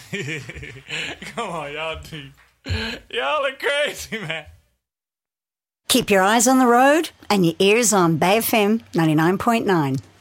Come on, y'all are crazy, man. Keep your eyes on the road and your ears on Bay FM 99.9.